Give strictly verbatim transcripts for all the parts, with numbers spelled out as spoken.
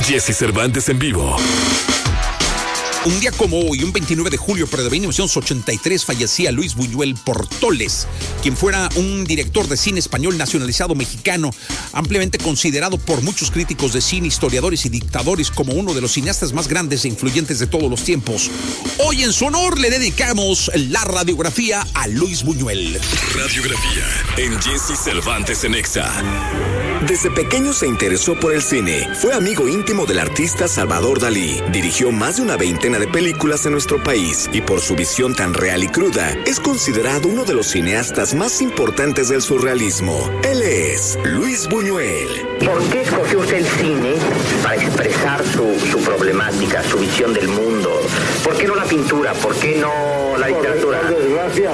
Jesse Cervantes en vivo. Un día como hoy, un veintinueve de julio, pero de mil novecientos ochenta y tres, fallecía Luis Buñuel Portoles, quien fuera un director de cine español nacionalizado mexicano, ampliamente considerado por muchos críticos de cine, historiadores y dictadores como uno de los cineastas más grandes e influyentes de todos los tiempos. Hoy en su honor le dedicamos la radiografía a Luis Buñuel. Radiografía en Jesse Cervantes en Exa. Desde pequeño se interesó por el cine. Fue amigo íntimo del artista Salvador Dalí. Dirigió más de una veintena de películas en nuestro país y por su visión tan real y cruda, es considerado uno de los cineastas más importantes del surrealismo. Él es Luis Buñuel. ¿Por qué escogió usted el cine para expresar su, su problemática, su visión del mundo? ¿Por qué no la pintura? ¿Por qué no la literatura? Por desgracia.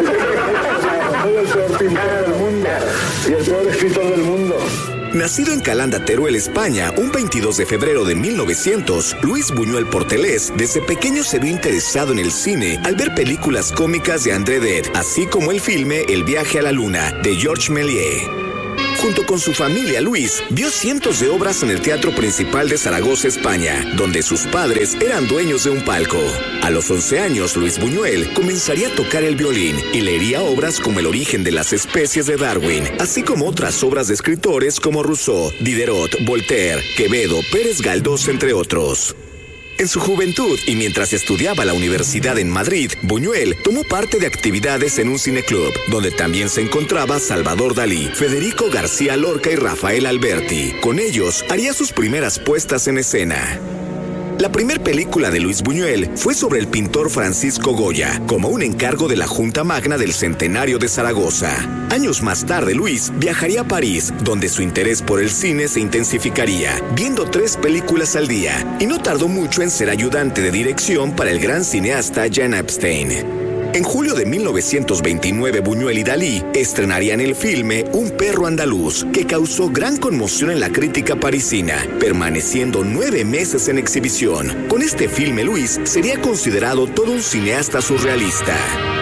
Soy el peor pintor del mundo y el peor escritor del mundo. Nacido en Calanda, Teruel, España, un veintidós de febrero de mil novecientos, Luis Buñuel Portoles desde pequeño se vio interesado en el cine al ver películas cómicas de André Dede, así como el filme El viaje a la luna, de Georges Méliès. Junto con su familia, Luis vio cientos de obras en el Teatro Principal de Zaragoza, España, donde sus padres eran dueños de un palco. A los once años, Luis Buñuel comenzaría a tocar el violín y leería obras como El origen de las especies de Darwin, así como otras obras de escritores como Rousseau, Diderot, Voltaire, Quevedo, Pérez Galdós, entre otros. En su juventud y mientras estudiaba a la universidad en Madrid, Buñuel tomó parte de actividades en un cineclub, donde también se encontraba Salvador Dalí, Federico García Lorca y Rafael Alberti. Con ellos haría sus primeras puestas en escena. La primer película de Luis Buñuel fue sobre el pintor Francisco Goya, como un encargo de la Junta Magna del Centenario de Zaragoza. Años más tarde, Luis viajaría a París, donde su interés por el cine se intensificaría, viendo tres películas al día, y no tardó mucho en ser ayudante de dirección para el gran cineasta Jean Epstein. En julio de mil novecientos veintinueve, Buñuel y Dalí estrenarían el filme Un perro andaluz, que causó gran conmoción en la crítica parisina, permaneciendo nueve meses en exhibición. Con este filme, Luis sería considerado todo un cineasta surrealista.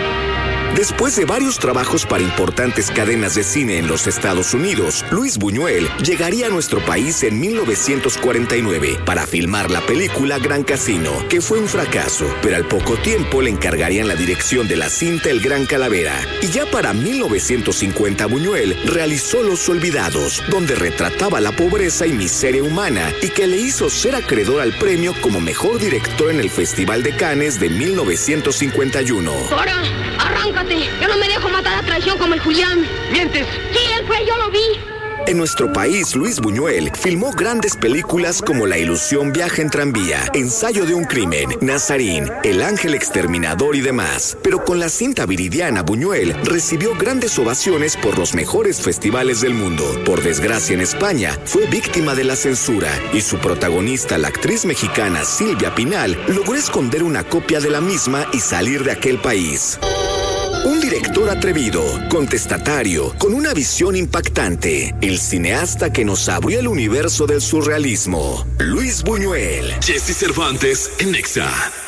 Después de varios trabajos para importantes cadenas de cine en los Estados Unidos, Luis Buñuel llegaría a nuestro país en mil novecientos cuarenta y nueve para filmar la película Gran Casino, que fue un fracaso, pero al poco tiempo le encargarían la dirección de la cinta El Gran Calavera. Y ya para mil novecientos cincuenta, Buñuel realizó Los Olvidados, donde retrataba la pobreza y miseria humana y que le hizo ser acreedor al premio como mejor director en el Festival de Cannes de mil novecientos cincuenta y uno. ¡Ahora! ¡Arráncate! Yo no me dejo matar a traición como el Julián. ¿Mientes? Sí, él fue, yo lo vi. En nuestro país, Luis Buñuel filmó grandes películas como La ilusión viaja en tranvía, Ensayo de un crimen, Nazarín, El ángel exterminador y demás. Pero con la cinta Viridiana, Buñuel recibió grandes ovaciones por los mejores festivales del mundo. Por desgracia, en España, fue víctima de la censura y su protagonista, la actriz mexicana Silvia Pinal, logró esconder una copia de la misma y salir de aquel país. Un director atrevido, contestatario, con una visión impactante. El cineasta que nos abrió el universo del surrealismo. Luis Buñuel. Jesse Cervantes en Exa.